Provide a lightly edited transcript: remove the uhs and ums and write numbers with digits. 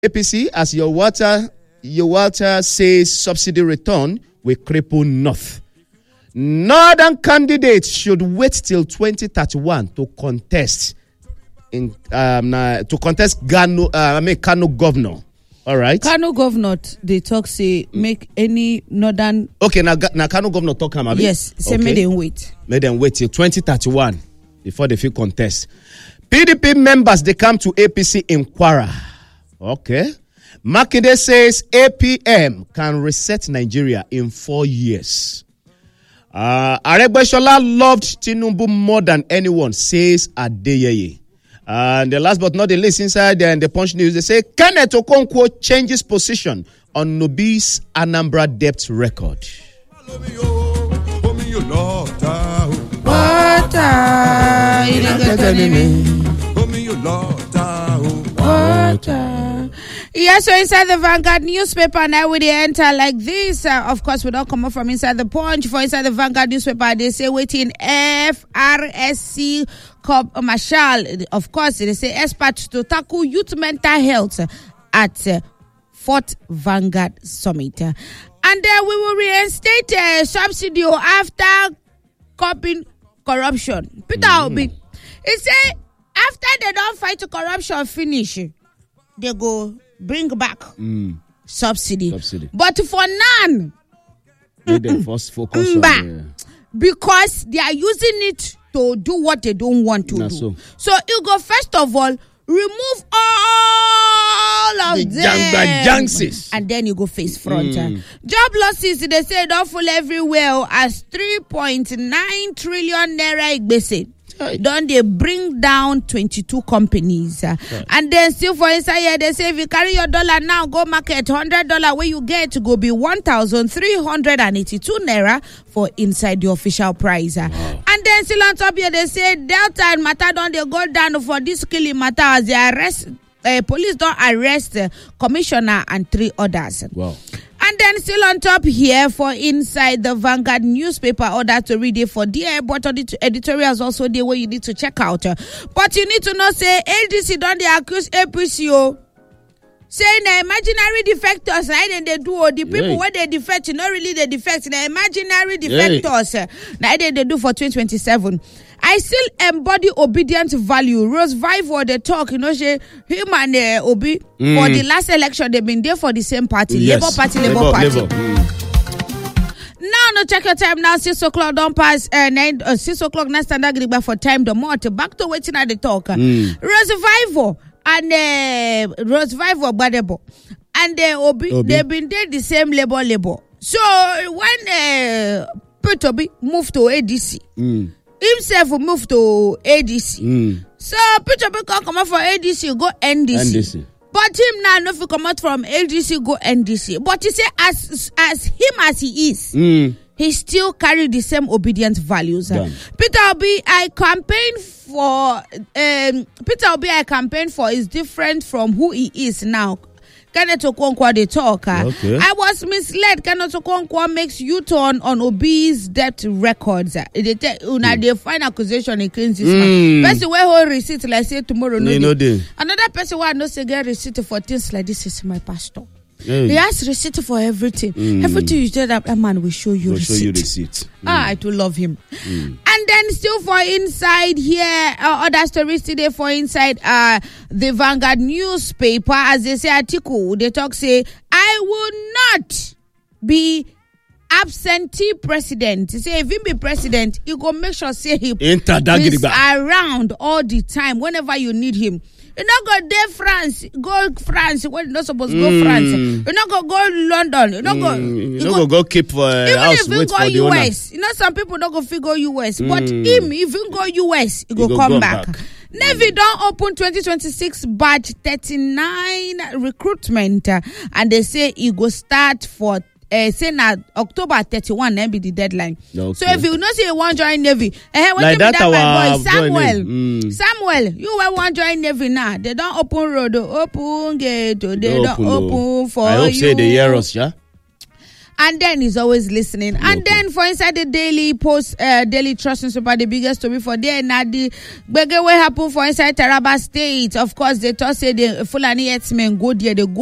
APC, as your water says, subsidy return will cripple North. Northern candidates should wait till 2031 to contest Kano governor. All right. Kano governor, they talk say make any northern. Okay, now Kano governor talk about it. Yes, say okay. Make them wait. Make them wait till 2031 before they feel contest. PDP members they come to APC in Kwara. Okay. Makinde says APM can reset Nigeria in 4 years. Aregbesola loved Tinubu more than anyone, says Adeyeye. And the last but not the least, inside the Punch News, they say Kenneth Okonkwo changes position on Nubi's Anambra debt record. Yes, so inside the Vanguard newspaper now we enter like this. Of course, we don't come up from inside the Punch. For inside the Vanguard newspaper, they say waiting FRSC Marshal. Of course, they say experts to tackle youth mental health at Fourth Vanguard Summit. And then we will reinstate subsidy after coping corruption. Peter Obi, he say after they don't fight corruption finish, they go bring back subsidy. But for none, they first focus on, because they are using it to do what they don't want to do. So you go first of all remove all of them, and then you go face front. Job losses, they say, don't fall everywhere as 3.9 trillion naira igbese. Don't they bring down 22 companies? And then still for inside here, they say if you carry your dollar now, go market $100 where you get go be 1,382 naira for inside the official price. And then still on top here, they say Delta and Matter don't they go down for this killing matter as they arrest. Police don't arrest commissioner and 3 others. Wow. And then still on top here for inside the Vanguard newspaper, order to read it for dear, but on the editorials also there where you need to check out. But you need to know, say, ADC don't they accuse APCO. Saying the imaginary defectors, now they do, or the people where they defect, not really the defects, the imaginary defectors, now they do for 2027. I still embody obedient value. Rose Vive they talk, you know, she, him and Obi, for the last election, they've been there for the same party, Labour Party. Now, no check your time now, 6 o'clock, don't pass, 6 o'clock, now standard grigba for time, the more, back to waiting at the talk. Rose Vive and Rose Vive Badebo and Obi, they've been there the same labor. So, when Peter moved to ADC, himself moved to ADC. So Peter can come out from ADC, go NDC. But him now, no, if you come out from ADC, go NDC. But he say, as him as he is, he still carry the same obedient values. Peter Obi, I campaign for is different from who he is now. Kenneth Okonkwo they talk. Okay. I was misled. Kenneth Okonkwo makes U-turn on Obi's debt records. They find accusation against this man. Person where hold receipt like say tomorrow no day. Another person who no say get receipt for things like this is my pastor. He has receipt for everything. Everything you say that man will show you receipt. I do love him. And then still for inside here, other stories today for inside the Vanguard newspaper, as they say article, they talk say, I will not be absentee president. He say if he be president, he go make sure say he is around all the time whenever you need him. You not go there go France when you're not supposed to go France. You not go London. You not go keep house even if you go US. You know some people don't go figure US, but him if you go US, he go come back. Navy don't open 2026 batch 39 recruitment, and they say it go start for say now October 31 then be the deadline. Okay. So if you know say you want to join Navy, like that my boy Samuel, you want to join Navy now. They don't open road, open gate, they don't open for you. I hope say they hear us, yeah. and then he's always listening. And then for inside the Daily Post, Daily Trust newspaper, the biggest story for there, now the big way happen for inside Taraba State. Of course, they thought say the Fulani herdsmen go there, they go